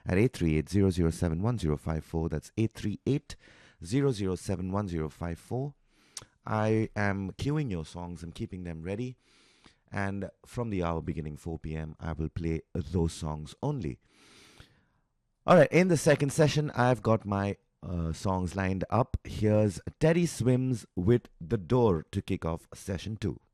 at 838-007-1054. That's 838-007-1054. I am queuing your songs and keeping them ready. And from the hour beginning 4 p.m., I will play those songs only. All right, in the second session, I've got my songs lined up. Here's Teddy Swims with The Door to kick off session 2.